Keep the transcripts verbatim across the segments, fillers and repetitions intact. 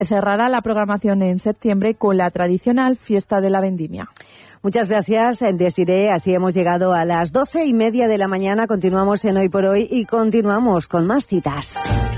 cerrará la programación en septiembre con la tradicional fiesta de la vendimia. Muchas gracias, Desiree. Así hemos llegado a las doce y media de la mañana. Continuamos en Hoy por Hoy y continuamos con más citas.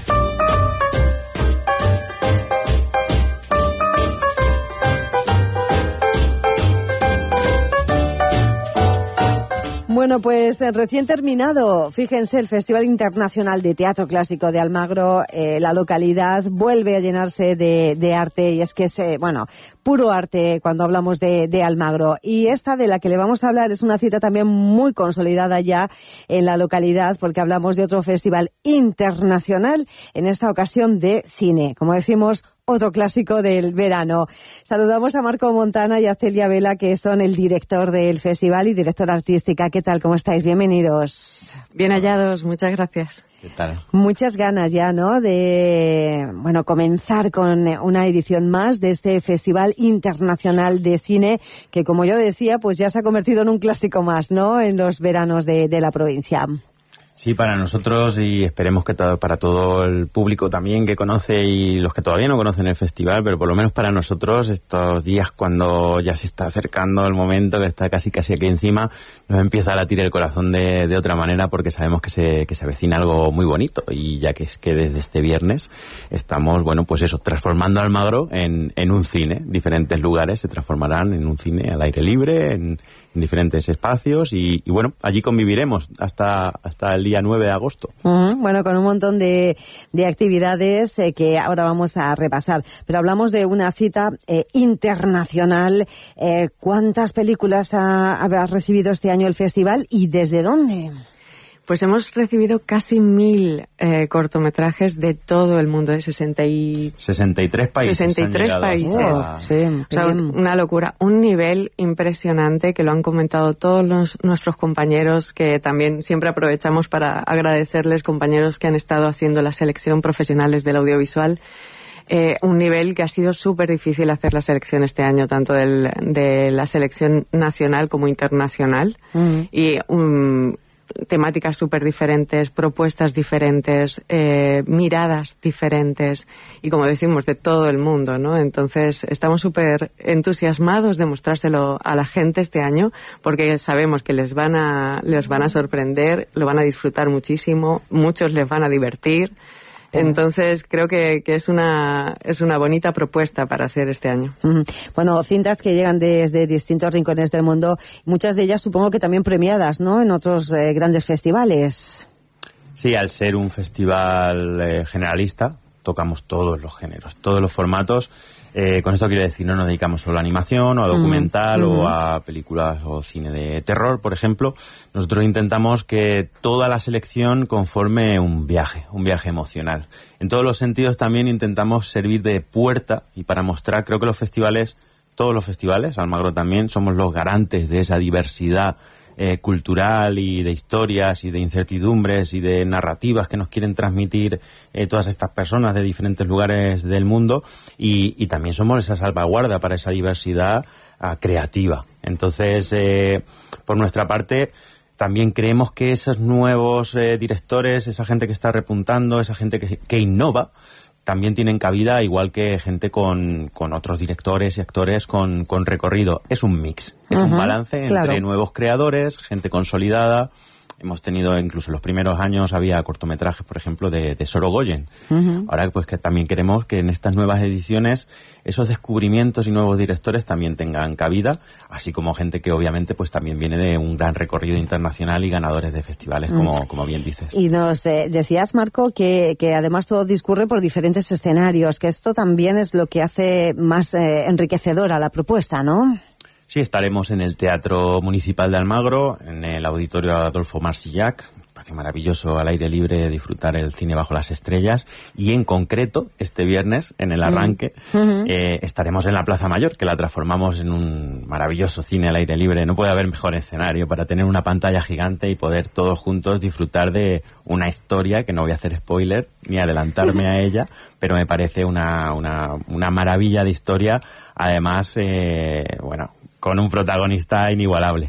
Bueno, pues recién terminado, fíjense, el Festival Internacional de Teatro Clásico de Almagro. Eh, la localidad vuelve a llenarse de, de arte, y es que es, eh, bueno, puro arte cuando hablamos de, de Almagro. Y esta de la que le vamos a hablar es una cita también muy consolidada ya en la localidad, porque hablamos de otro festival internacional, en esta ocasión de cine. Como decimos, otro clásico del verano. Saludamos a Marco Montana y a Celia Vela, que son el director del festival y directora artística. ¿Qué tal? ¿Cómo estáis? Bienvenidos. Bien hallados, muchas gracias. ¿Qué tal? Muchas ganas ya, ¿no?, de, bueno, comenzar con una edición más de este Festival Internacional de Cine, que, como yo decía, pues ya se ha convertido en un clásico más, ¿no?, en los veranos de, de la provincia. Sí, para nosotros, y esperemos que todo, para todo el público también que conoce y los que todavía no conocen el festival, pero por lo menos para nosotros, estos días cuando ya se está acercando el momento, que está casi casi aquí encima, nos empieza a latir el corazón de, de otra manera, porque sabemos que se, que se avecina algo muy bonito, y ya que es que desde este viernes estamos, bueno, pues eso, transformando Almagro en, en un cine. Diferentes lugares se transformarán en un cine al aire libre, en, en diferentes espacios, y, y bueno, allí conviviremos hasta, hasta el día nueve de agosto. Uh-huh. Bueno, con un montón de, de actividades eh, que ahora vamos a repasar. Pero hablamos de una cita eh, internacional. Eh, ¿Cuántas películas ha, ha recibido este año el festival y desde dónde? Pues hemos recibido casi mil eh, cortometrajes de todo el mundo, de sesenta y... sesenta y tres países. sesenta y tres países. Oh, sí, o sea, una locura, un nivel impresionante que lo han comentado todos los, nuestros compañeros, que también siempre aprovechamos para agradecerles, compañeros que han estado haciendo la selección, profesionales del audiovisual. Eh, un nivel que ha sido súper difícil hacer la selección este año, tanto del, de la selección nacional como internacional. Mm. Y um, temáticas súper diferentes, propuestas diferentes, eh, miradas diferentes, y como decimos, de todo el mundo, ¿no? Entonces estamos súper entusiasmados de mostrárselo a la gente este año, porque sabemos que les van a, les van a sorprender, lo van a disfrutar muchísimo, muchos les van a divertir. Entonces creo que, que es una es una bonita propuesta para hacer este año. Uh-huh. Bueno, cintas que llegan desde distintos rincones del mundo, muchas de ellas supongo que también premiadas, ¿no?, en otros eh, grandes festivales. Sí, al ser un festival eh, generalista, tocamos todos los géneros, todos los formatos. Eh, con esto quiero decir, no nos dedicamos solo a animación o a documental uh-huh. o a películas o cine de terror, por ejemplo. Nosotros intentamos que toda la selección conforme un viaje, un viaje emocional. En todos los sentidos también intentamos servir de puerta, y para mostrar, creo que los festivales, todos los festivales, Almagro también, somos los garantes de esa diversidad Eh, cultural y de historias y de incertidumbres y de narrativas que nos quieren transmitir eh, todas estas personas de diferentes lugares del mundo, y, y también somos esa salvaguarda para esa diversidad uh, creativa. Entonces, eh, por nuestra parte, también creemos que esos nuevos eh, directores, esa gente que está repuntando, esa gente que, que innova, también tienen cabida, igual que gente con, con otros directores y actores con, con recorrido. Es un mix, es uh-huh, un balance claro. entre nuevos creadores, gente consolidada. Hemos tenido, incluso en los primeros años, había cortometrajes, por ejemplo, de, de Sorogoyen. Uh-huh. Ahora, pues que también queremos que en estas nuevas ediciones esos descubrimientos y nuevos directores también tengan cabida, así como gente que obviamente pues también viene de un gran recorrido internacional y ganadores de festivales, como, uh-huh. como bien dices. Y nos eh, decías, Marco, que, que además todo discurre por diferentes escenarios, que esto también es lo que hace más eh, enriquecedora la propuesta, ¿no? Sí, estaremos en el Teatro Municipal de Almagro, en el Auditorio Adolfo Marsillac, espacio maravilloso al aire libre, disfrutar el cine bajo las estrellas, y en concreto, este viernes, en el arranque, uh-huh. eh, estaremos en la Plaza Mayor, que la transformamos en un maravilloso cine al aire libre. No puede haber mejor escenario para tener una pantalla gigante y poder todos juntos disfrutar de una historia, que no voy a hacer spoiler ni adelantarme a ella, pero me parece una, una, una maravilla de historia, además, eh, bueno, con un protagonista inigualable.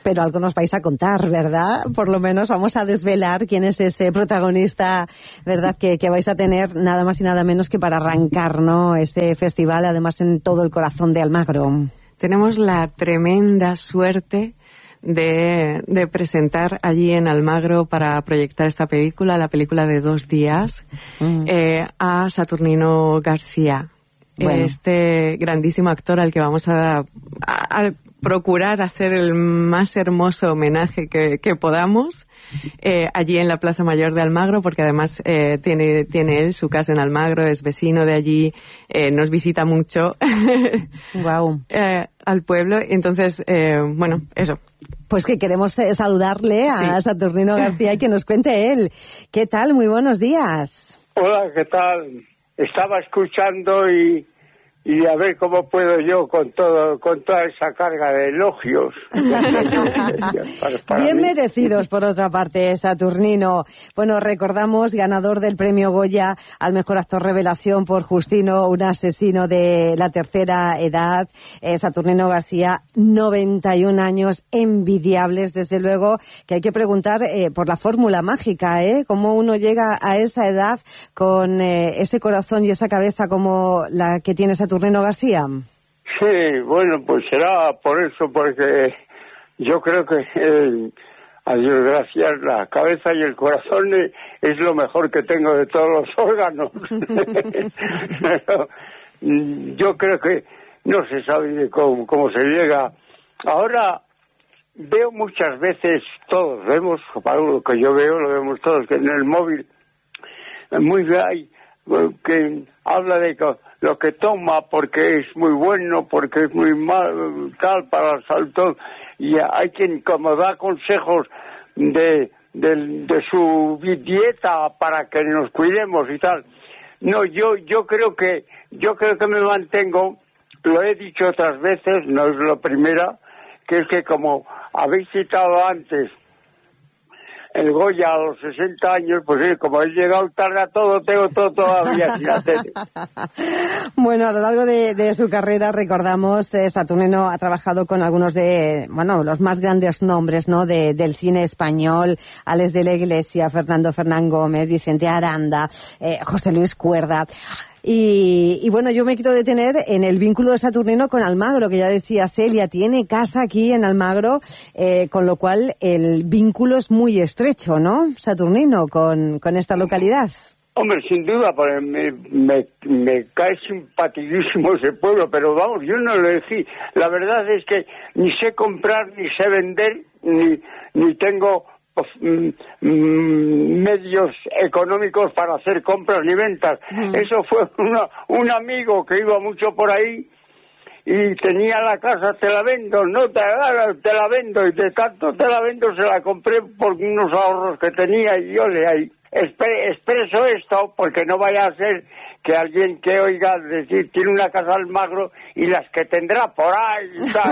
Pero algo nos vais a contar, ¿verdad? Por lo menos vamos a desvelar quién es ese protagonista, ¿verdad? Que, que vais a tener nada más y nada menos que para arrancar, ¿no? Este festival, además en todo el corazón de Almagro. Tenemos la tremenda suerte de, de presentar allí en Almagro para proyectar esta película, la película de dos días, mm. eh, a Saturnino García, bueno. este grandísimo actor al que vamos a, a, a procurar hacer el más hermoso homenaje que, que podamos. Eh, allí en la Plaza Mayor de Almagro, porque además eh, tiene, tiene él su casa en Almagro, es vecino de allí, eh, nos visita mucho wow. eh, al pueblo. Entonces, eh, bueno, eso. Pues que queremos eh, saludarle a sí. Saturnino García y que nos cuente él. ¿Qué tal? Muy buenos días. Hola, ¿qué tal? Estaba escuchando y... y a ver cómo puedo yo con todo con toda esa carga de elogios. para, para Bien mí. merecidos, por otra parte, Saturnino. Bueno, recordamos, ganador del premio Goya al mejor actor revelación por Justino, un asesino de la tercera edad. Eh, Saturnino García, noventa y un años, envidiables, desde luego, que hay que preguntar eh, por la fórmula mágica, ¿eh? Cómo uno llega a esa edad con eh, ese corazón y esa cabeza como la que tiene Saturnino. Saturnino García. Sí, bueno, pues será por eso, porque yo creo que, eh, a Dios gracias, la cabeza y el corazón es, es lo mejor que tengo de todos los órganos. Pero, yo creo que no se sabe cómo, cómo se llega. Ahora veo muchas veces, todos vemos, para lo que yo veo, lo vemos todos, que en el móvil, muy bien, que habla de que lo que toma porque es muy bueno, porque es muy mal, tal, para el salto, y hay quien como da consejos de, de, de su dieta para que nos cuidemos y tal. No, yo yo creo que yo creo que me mantengo, lo he dicho otras veces, no es la primera, que es que como habéis citado antes el Goya a los sesenta años, pues sí, como he llegado tarde a todo, tengo todo todavía sin hacer. Bueno, a lo largo de, de su carrera, recordamos, eh, Saturnino ha trabajado con algunos de, bueno, los más grandes nombres, ¿no?, de, del cine español, Alex de la Iglesia, Fernando Fernán Gómez, Vicente Aranda, eh, José Luis Cuerda. Y, y bueno, yo me quiero detener en el vínculo de Saturnino con Almagro, que ya decía Celia, tiene casa aquí en Almagro, eh, con lo cual el vínculo es muy estrecho, ¿no, Saturnino, con, con esta localidad? Hombre, sin duda, porque me, me, me cae simpaticísimo ese pueblo, pero vamos, yo no lo elegí. La verdad es que ni sé comprar, ni sé vender, ni, ni tengo pues, mm, mm, medios económicos para hacer compras ni ventas. Mm. Eso fue una, un amigo que iba mucho por ahí y tenía la casa, te la vendo, no te la, te la vendo, y de tanto te la vendo se la compré por unos ahorros que tenía y yo le ahí. Expreso esto porque no vaya a ser que alguien que oiga decir tiene una casa Almagro y las que tendrá por ahí,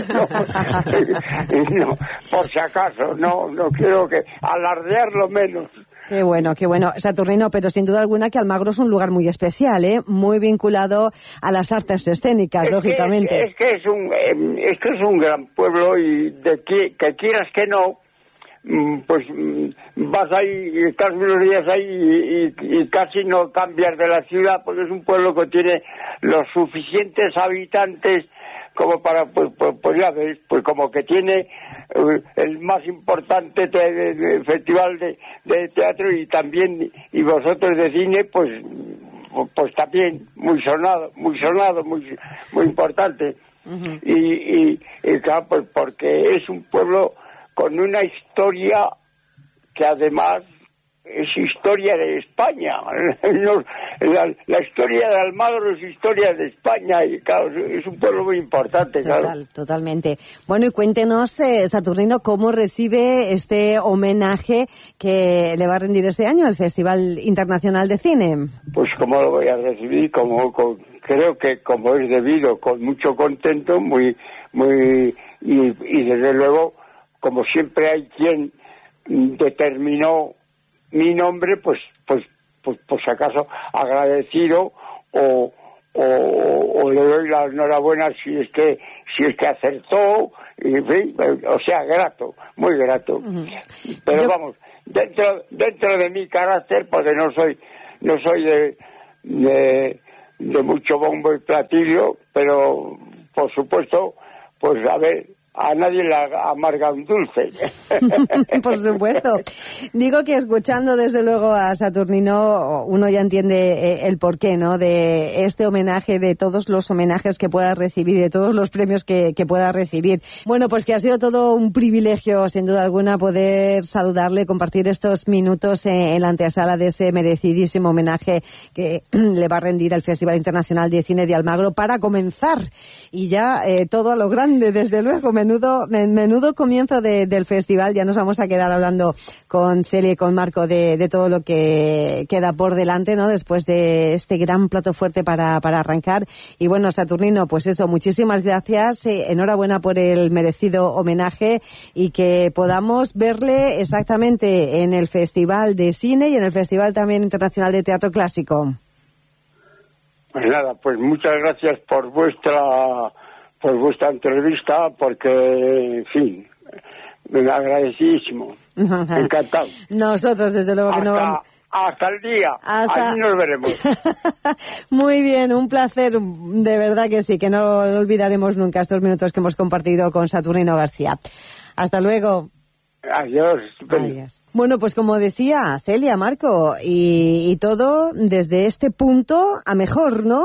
no, no, por si acaso, no, no quiero que alardearlo menos. Qué bueno, qué bueno, Saturnino, pero sin duda alguna que Almagro es un lugar muy especial, ¿eh? Muy vinculado a las artes escénicas, es lógicamente. Que es, es que es un, eh, es que es un gran pueblo y de que, que quieras que no, pues vas ahí, estás unos días ahí y, y, y casi no cambias de la ciudad, porque es un pueblo que tiene los suficientes habitantes como para, pues, pues, pues ya ves, pues como que tiene uh, el más importante te, de, de, festival de, de teatro y también, y vosotros de cine, pues pues también muy sonado, muy sonado, muy muy importante. Uh-huh. y, y, y claro, pues porque es un pueblo con una historia que además es historia de España. La, la historia de Almagro es historia de España y claro, es un pueblo muy importante. Total, claro. Totalmente. Bueno, y cuéntenos, eh, Saturnino, cómo recibe este homenaje que le va a rendir este año al Festival Internacional de Cine. Pues cómo lo voy a recibir, como con, creo que como es debido, con mucho contento, muy, muy y, y desde luego, como siempre hay quien determinó mi nombre, pues pues pues por si acaso agradecido o, o, o le doy la enhorabuena si es que si es que acertó y en fin, o sea, grato, muy grato. Uh-huh. Pero Yo... vamos, dentro dentro de mi carácter, porque no soy no soy de, de, de mucho bombo y platillo, pero por supuesto, pues a ver, a nadie le amarga un dulce. Por supuesto. Digo que escuchando desde luego a Saturnino uno ya entiende el porqué, ¿no?, de este homenaje, de todos los homenajes que pueda recibir, de todos los premios que, que pueda recibir. Bueno, pues que ha sido todo un privilegio, sin duda alguna, poder saludarle, compartir estos minutos en la antesala de ese merecidísimo homenaje que le va a rendir el Festival Internacional de Cine de Almagro para comenzar. Y ya eh, todo a lo grande, desde luego. Menudo, menudo comienzo de, del festival. Ya nos vamos a quedar hablando con Celia y con Marco de, de todo lo que queda por delante, ¿no?, después de este gran plato fuerte para, para arrancar. Y bueno, Saturnino, pues eso, muchísimas gracias, eh, enhorabuena por el merecido homenaje y que podamos verle exactamente en el Festival de Cine y en el Festival también Internacional de Teatro Clásico. Pues nada, pues muchas gracias por vuestra por vuestra entrevista, porque, en fin, agradecidísimo, encantado. Nosotros, desde luego, hasta, que no vamos... Hasta el día, hasta... allí nos veremos. Muy bien, un placer, de verdad que sí, que no olvidaremos nunca estos minutos que hemos compartido con Saturnino García. Hasta luego. Adiós. Adiós. Bueno, pues como decía Celia, Marco, y, y todo desde este punto a mejor, ¿no?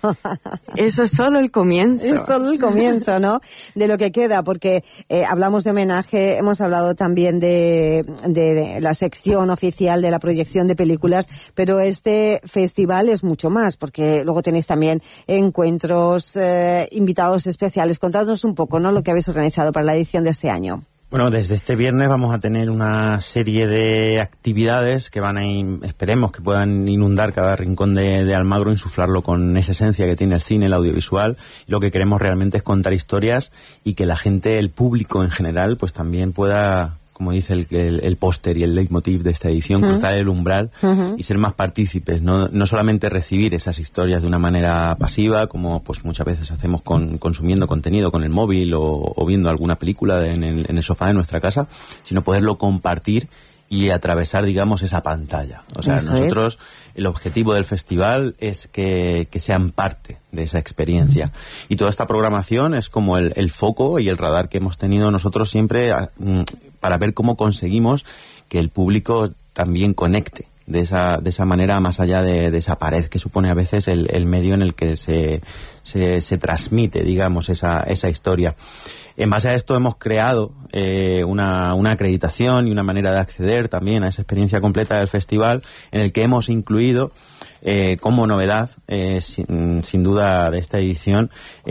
Eso es solo el comienzo. Es solo el comienzo, ¿no?, de lo que queda, porque eh, hablamos de homenaje, hemos hablado también de, de, de la sección oficial de la proyección de películas, pero este festival es mucho más, porque luego tenéis también encuentros, eh, invitados especiales. Contadnos un poco, ¿no?, lo que habéis organizado para la edición de este año. Bueno, desde este viernes vamos a tener una serie de actividades que van a, in, esperemos que puedan inundar cada rincón de, de Almagro, insuflarlo con esa esencia que tiene el cine, el audiovisual. Y lo que queremos realmente es contar historias y que la gente, el público en general, pues también pueda, como dice el, el, el póster y el leitmotiv de esta edición, uh-huh. cruzar el umbral uh-huh. y ser más partícipes, no, no solamente recibir esas historias de una manera pasiva, como pues muchas veces hacemos con consumiendo contenido con el móvil o, o viendo alguna película de, en, el, en el sofá de nuestra casa, sino poderlo compartir y atravesar, digamos, esa pantalla. O sea, Eso nosotros, es. el objetivo del festival es que, que sean parte de esa experiencia. Y toda esta programación es como el, el foco y el radar que hemos tenido nosotros siempre a, para ver cómo conseguimos que el público también conecte de esa de esa manera, más allá de, de esa pared que supone a veces el, el medio en el que se, se, se transmite, digamos, esa, esa historia. En base a esto hemos creado eh, una, una acreditación y una manera de acceder también a esa experiencia completa del festival, en el que hemos incluido eh, como novedad, eh, sin, sin duda de esta edición,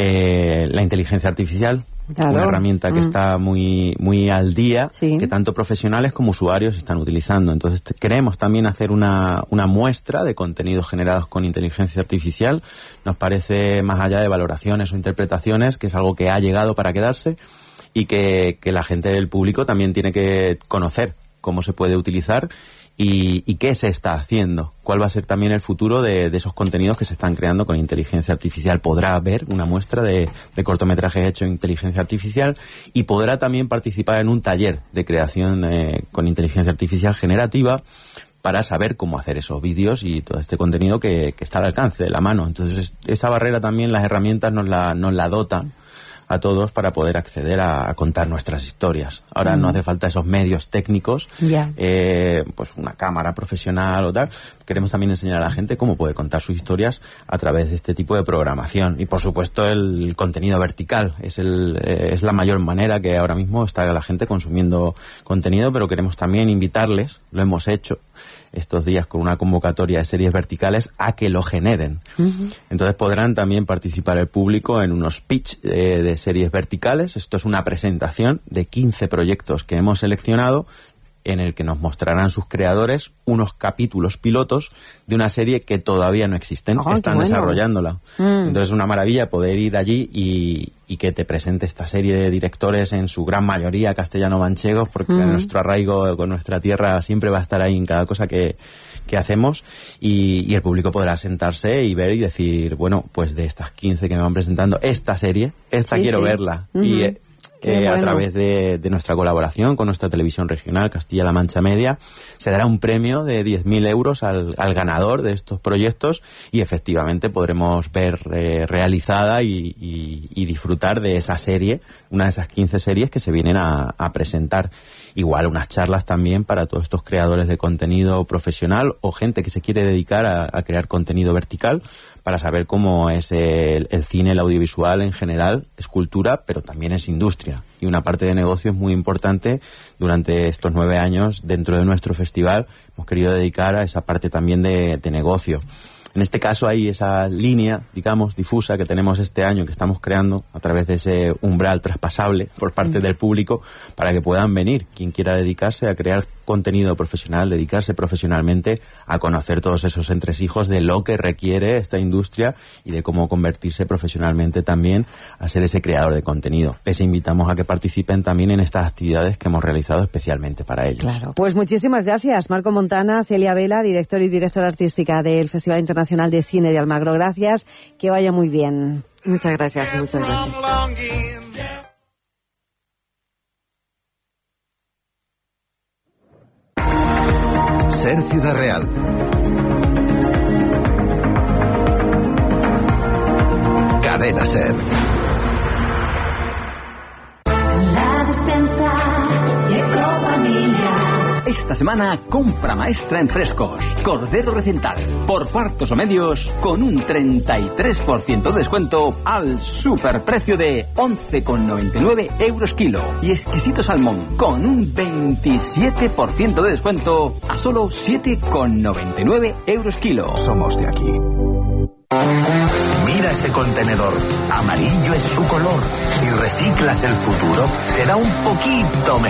eh, la inteligencia artificial. Claro. Una herramienta que mm. está muy muy al día, sí. que tanto profesionales como usuarios están utilizando. Entonces te, queremos también hacer una, una muestra de contenidos generados con inteligencia artificial. Nos parece, más allá de valoraciones o interpretaciones, que es algo que ha llegado para quedarse y que, que la gente del público también tiene que conocer cómo se puede utilizar y, y qué se está haciendo. Cuál va a ser también el futuro de, de esos contenidos que se están creando con inteligencia artificial. Podrá haber una muestra de, de cortometrajes hechos en inteligencia artificial y podrá también participar en un taller de creación eh, con inteligencia artificial generativa para saber cómo hacer esos vídeos y todo este contenido que, que está al alcance de la mano. Entonces, esa barrera también las herramientas nos la, nos la dotan a todos para poder acceder a, a contar nuestras historias. Ahora mm. no hace falta esos medios técnicos, yeah. eh, pues una cámara profesional o tal. Queremos también enseñar a la gente cómo puede contar sus historias a través de este tipo de programación. Y por supuesto el contenido vertical es, el, eh, es la mayor manera que ahora mismo está la gente consumiendo contenido, pero queremos también invitarles, lo hemos hecho estos días con una convocatoria de series verticales, a que lo generen. Uh-huh. Entonces podrán también participar el público en unos pitch eh, de series verticales. Esto es una presentación de quince proyectos que hemos seleccionado, en el que nos mostrarán sus creadores unos capítulos pilotos de una serie que todavía no existen, oh, están bueno. desarrollándola. Mm. Entonces es una maravilla poder ir allí y, y que te presente esta serie de directores, en su gran mayoría castellano-manchegos, porque mm. nuestro arraigo con nuestra tierra siempre va a estar ahí en cada cosa que, que hacemos, y, y el público podrá sentarse y ver y decir, bueno, pues de estas quince que me van presentando, esta serie, esta sí, quiero sí. verla. Uh-huh. Y eh, bueno. a través de, de nuestra colaboración con nuestra televisión regional, Castilla-La Mancha Media. Se dará un premio de diez mil euros al, al ganador de estos proyectos y efectivamente podremos ver eh, realizada y, y, y disfrutar de esa serie, una de esas quince series que se vienen a, a presentar. Igual unas charlas también para todos estos creadores de contenido profesional o gente que se quiere dedicar a, a crear contenido vertical, para saber cómo es el, el cine, el audiovisual en general, es cultura, pero también es industria. Y una parte de negocio es muy importante. Durante estos nueve años, dentro de nuestro festival, hemos querido dedicar a esa parte también de, de negocio. En este caso hay esa línea, digamos, difusa que tenemos este año, que estamos creando a través de ese umbral traspasable por parte del público, para que puedan venir quien quiera dedicarse a crear contenido profesional, dedicarse profesionalmente a conocer todos esos entresijos de lo que requiere esta industria y de cómo convertirse profesionalmente también a ser ese creador de contenido. Les invitamos a que participen también en estas actividades que hemos realizado especialmente para ellos. Claro. Pues muchísimas gracias, Marco Montana, Celia Vela, director y directora artística del Festival Internacional de Cine de Almagro. Gracias, que vaya muy bien. Muchas gracias, muchas gracias. Ser Ciudad Real. Cadena Ser. La despensa Ecofamilia. Esta semana, compra maestra en frescos. Cordero Recental, por cuartos o medios, con un treinta y tres por ciento de descuento al superprecio de once con noventa y nueve euros kilo. Y exquisito salmón, con un veintisiete por ciento de descuento a solo siete con noventa y nueve euros kilo. Somos de aquí. Mira ese contenedor. Amarillo es su color. Si reciclas el futuro, será un poquito mejor.